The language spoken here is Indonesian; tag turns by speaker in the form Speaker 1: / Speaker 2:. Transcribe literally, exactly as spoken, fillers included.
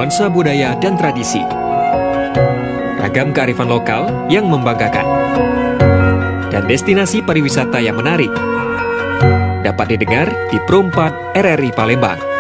Speaker 1: nuansa budaya dan tradisi. Ragam kearifan lokal yang membanggakan. Dan destinasi pariwisata yang menarik. Dapat didengar di Pro empat R R I Palembang.